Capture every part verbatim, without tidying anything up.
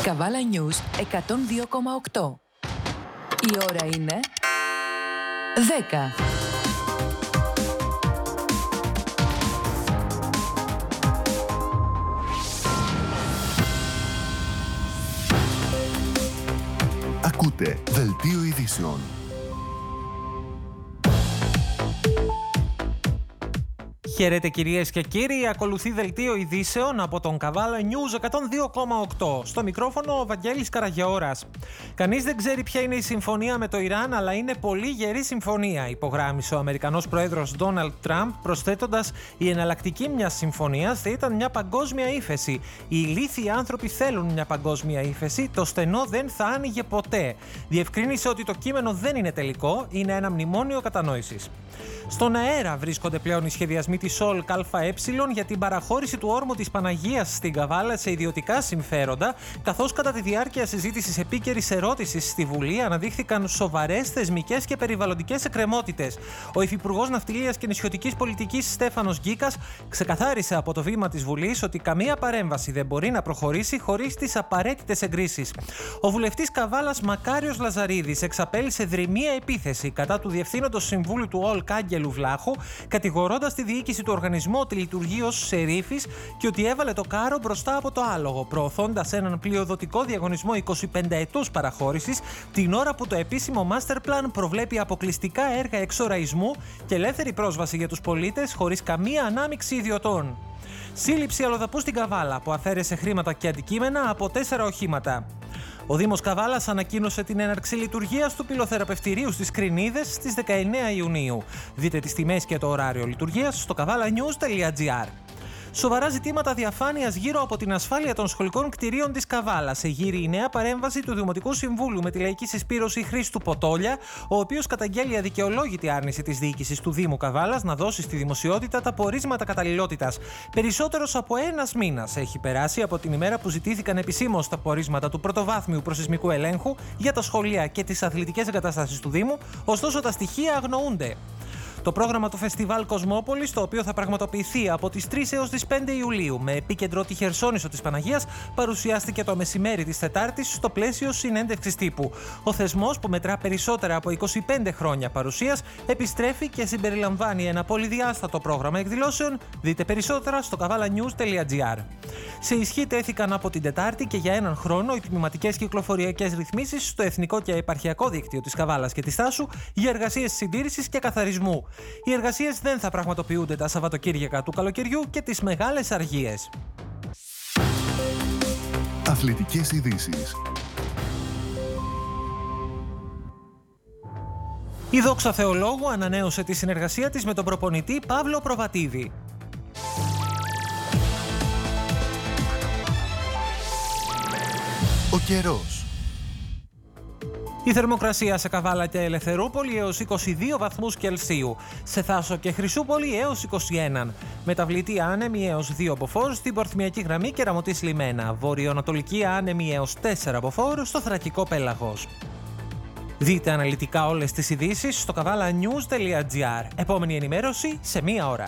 Καβάλα News εκατόν δύο κόμμα οκτώ. Η ώρα είναι δέκα. Ακούτε Δελτίο Ειδήσεων. Χαίρετε κυρίες και κύριοι, ακολουθεί Δελτίο Ειδήσεων από τον Καβάλα News εκατόν δύο κόμμα οκτώ. Στο μικρόφωνο ο Βαγγέλης Καραγεώρας. Κανείς δεν ξέρει ποια είναι η συμφωνία με το Ιράν, αλλά είναι πολύ γερή συμφωνία, υπογράμμισε ο Αμερικανός πρόεδρος Ντόναλντ Τραμπ, προσθέτοντας: η εναλλακτική μιας συμφωνίας θα ήταν μια παγκόσμια ύφεση. Οι ηλίθιοι άνθρωποι θέλουν μια παγκόσμια ύφεση, το στενό δεν θα άνοιγε ποτέ. Διευκρίνησε ότι το κείμενο δεν είναι τελικό, είναι ένα μνημόνιο κατανόησης. Στον αέρα βρίσκονται πλέον οι σχεδιασμοί της ΣΟΛΚ ΑΕ για την παραχώρηση του όρμου της Παναγίας στην Καβάλα σε ιδιωτικά συμφέροντα, καθώς κατά τη διάρκεια συζήτησης επίκαιρης ερώτησης στη Βουλή αναδείχθηκαν σοβαρές θεσμικές και περιβαλλοντικές εκκρεμότητες. Ο Υφυπουργός Ναυτιλίας και Νησιωτικής Πολιτικής Στέφανος Γκίκας ξεκαθάρισε από το βήμα της Βουλής ότι καμία παρέμβαση δεν μπορεί να προχωρήσει χωρίς τις απαραίτητες εγκρίσεις. Ο βουλευτής Καβάλας Μακάριος Λαζαρίδης εξαπέλυσε δρυμία επίθεση κατά του Διευθύνοντος Συμβούλου του ΟΛΚ Άγγελου Βλάχου, κατηγορώντας τη διοίκηση του οργανισμού ότι λειτουργεί ως σερίφης και ότι έβαλε το κάρο μπροστά από το άλογο, προωθώντας έναν πλειοδοτικό διαγωνισμό εικοσιπενταετούς παραχώρησης, την ώρα που το επίσημο Master Plan προβλέπει αποκλειστικά έργα εξοραϊσμού και ελεύθερη πρόσβαση για τους πολίτες χωρίς καμία ανάμειξη ιδιωτών. Σύλληψη αλλοδαπού στην Καβάλα που αφαίρεσε χρήματα και αντικείμενα από τέσσερα οχήματα. Ο Δήμος Καβάλας ανακοίνωσε την έναρξη λειτουργίας του πυλοθεραπευτηρίου στις Κρινίδες στις δεκαεννέα Ιουνίου. Δείτε τις τιμές και το ωράριο λειτουργίας στο καβάλα νιους τελεία τζι άρ. Σοβαρά ζητήματα διαφάνειας γύρω από την ασφάλεια των σχολικών κτηρίων της Καβάλας. Εγείρει η νέα παρέμβαση του Δημοτικού Συμβούλου με τη λαϊκή συσπήρωση Χρήστου Ποτόλια, ο οποίος καταγγέλει αδικαιολόγητη άρνηση της διοίκησης του Δήμου Καβάλας να δώσει στη δημοσιότητα τα πορίσματα καταλληλότητας. Περισσότερος από ένας μήνας έχει περάσει από την ημέρα που ζητήθηκαν επισήμως τα πορίσματα του πρωτοβάθμιου προσεισμικού ελέγχου για τα σχολεία και τις αθλητικές εγκαταστάσεις του Δήμου, ωστόσο τα στοιχεία αγνοούνται. Το πρόγραμμα του Φεστιβάλ Κοσμόπολης, το οποίο θα πραγματοποιηθεί από τις τρεις έως τις πέντε Ιουλίου με επίκεντρο τη Χερσόνησο της Παναγίας, παρουσιάστηκε το μεσημέρι της Τετάρτης στο πλαίσιο συνέντευξης τύπου. Ο θεσμός, που μετρά περισσότερα από είκοσι πέντε χρόνια παρουσίας, επιστρέφει και συμπεριλαμβάνει ένα πολυδιάστατο πρόγραμμα εκδηλώσεων. Δείτε περισσότερα στο καβάλα νιους τελεία τζι άρ. Σε ισχύ τέθηκαν από την Τετάρτη και για έναν χρόνο οι τμηματικές κυκλοφοριακές ρυθμίσεις στο εθνικό και επαρχιακό δίκτυο της Καβάλας και της Θάσου για εργασίες συντήρησης και καθαρισμού. Οι εργασίες δεν θα πραγματοποιούνται τα Σαββατοκύριακα του καλοκαιριού και τις μεγάλες αργίες. Αθλητικές ειδήσεις. Η Δόξα Θεολόγου ανανέωσε τη συνεργασία της με τον προπονητή Παύλο Προβατίδη. Ο καιρός. Η θερμοκρασία σε Καβάλα και Ελευθερούπολη έως είκοσι δύο βαθμούς Κελσίου. Σε Θάσο και Χρυσούπολη έως είκοσι ένα. Μεταβλητή άνεμη έως δύο μποφόρ στην Πορθμιακή Γραμμή και Ραμωτής Λιμένα. Βορειοανατολική άνεμη έως τέσσερα μποφόρ στο Θρακικό Πέλαγος. Δείτε αναλυτικά όλες τις ειδήσεις στο καβάλα νιους τελεία τζι άρ. Επόμενη ενημέρωση σε μία ώρα.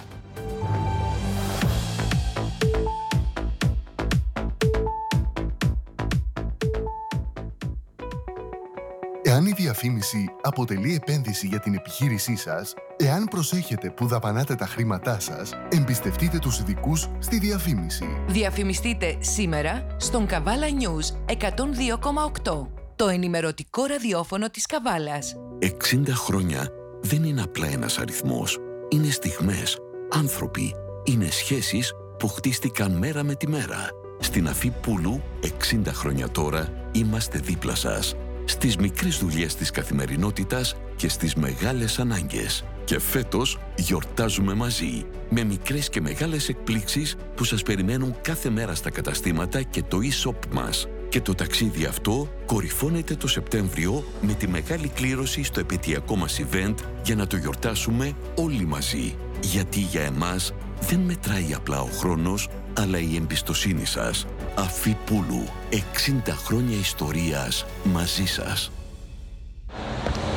Εάν η διαφήμιση αποτελεί επένδυση για την επιχείρησή σας, εάν προσέχετε που δαπανάτε τα χρήματά σας, εμπιστευτείτε τους ειδικούς στη διαφήμιση. Διαφημιστείτε σήμερα στον Καβάλα News εκατόν δύο κόμμα οκτώ, το ενημερωτικό ραδιόφωνο της Καβάλας. εξήντα χρόνια δεν είναι απλά ένας αριθμός. Είναι στιγμές, άνθρωποι, είναι σχέσεις που χτίστηκαν μέρα με τη μέρα. Στην Αφή Πούλου, εξήντα χρόνια τώρα, είμαστε δίπλα σας. Στις μικρές δουλειές της καθημερινότητας και στις μεγάλες ανάγκες. Και φέτος γιορτάζουμε μαζί, με μικρές και μεγάλες εκπλήξεις που σας περιμένουν κάθε μέρα στα καταστήματα και το e-shop μας. Και το ταξίδι αυτό κορυφώνεται το Σεπτέμβριο με τη μεγάλη κλήρωση στο επαιτειακό μας event για να το γιορτάσουμε όλοι μαζί. Γιατί για εμάς δεν μετράει απλά ο χρόνος, αλλά η εμπιστοσύνη σας. Αφή Πούλου, εξήντα χρόνια ιστορίας μαζί σας.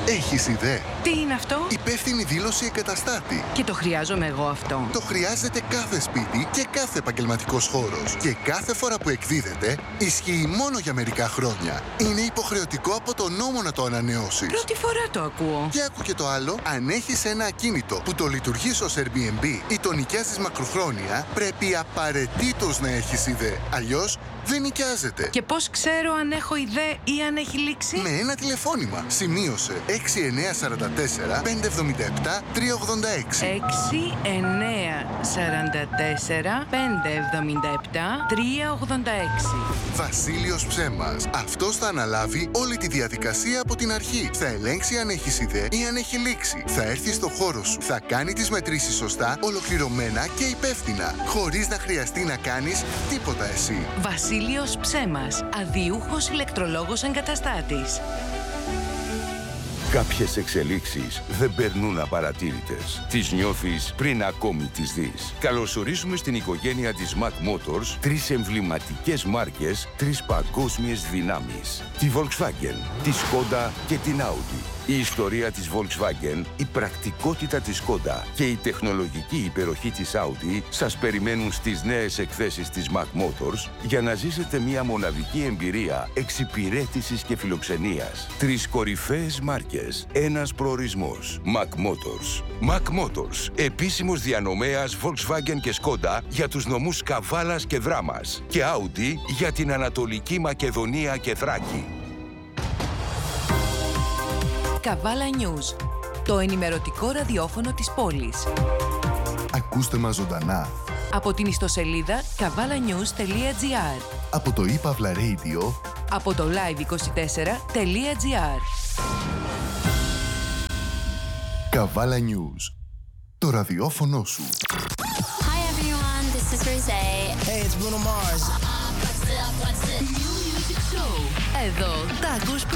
Έχεις ιδέα? Τι είναι αυτό? Υπεύθυνη δήλωση εγκαταστάτη. Και το χρειάζομαι εγώ αυτό. Το χρειάζεται κάθε σπίτι και κάθε επαγγελματικός χώρος. Και κάθε φορά που εκδίδεται, ισχύει μόνο για μερικά χρόνια. Είναι υποχρεωτικό από τον νόμο να το ανανεώσεις. Πρώτη φορά το ακούω. Και άκου και το άλλο, αν έχεις ένα ακίνητο που το λειτουργείς ως Airbnb ή το νοικιάζεις μακροχρόνια, πρέπει απαραίτητος να έχεις ιδέα. Αλλιώς δεν νοικιάζεται. Και πώς ξέρω αν έχω ιδέα ή αν έχει λήξει? Με ένα τηλεφώνημα. Σημείωσε έξι εννιά τέσσερα τέσσερα πέντε εβδομήντα επτά τρία ογδόντα έξι. έξι εννιά τέσσερα τέσσερα πέντε εβδομήντα επτά τρία ογδόντα έξι. Βασίλειος Ψέμας. Αυτός θα αναλάβει όλη τη διαδικασία από την αρχή. Θα ελέγξει αν έχεις ιδέα ή αν έχει λήξει. Θα έρθει στο χώρο σου. Θα κάνει τις μετρήσεις σωστά, ολοκληρωμένα και υπεύθυνα. Χωρίς να χρειαστεί να κάνεις τίποτα εσύ. Βασίλειος Ψέμας. Αδιούχος ηλεκτρολόγος εγκαταστάτης. Κάποιες εξελίξεις δεν περνούν απαρατήρητες. Τις νιώθεις πριν ακόμη τις δεις. Καλωσορίζουμε στην οικογένεια της Mac Motors τρεις εμβληματικές μάρκες, τρεις παγκόσμιες δυνάμεις. Τη Volkswagen, τη Skoda και την Audi. Η ιστορία της Volkswagen, η πρακτικότητα της Skoda και η τεχνολογική υπεροχή της Audi σας περιμένουν στις νέες εκθέσεις της Mac Motors για να ζήσετε μια μοναδική εμπειρία εξυπηρέτησης και φιλοξενίας. Τρεις κορυφαίες μάρκες, ένας προορισμός. Mac Motors. Mac Motors, επίσημος διανομέας Volkswagen και Skoda για τους νομούς Καβάλας και Δράμας και Audi για την Ανατολική Μακεδονία και Θράκη. Καβάλα News, το ενημερωτικό ραδιόφωνο της πόλης. Ακούστε μας ζωντανά Από την ιστοσελίδα καβάλα νιούς τελεία τζι άρ. από το iPavla Radio, Από το live είκοσι τέσσερα τελεία τζι άρ. Καβάλα News. Το ραδιόφωνο σου. Hi everyone, this is Rosé. Hey, it's Bruno Mars. Εδώ τα ακούς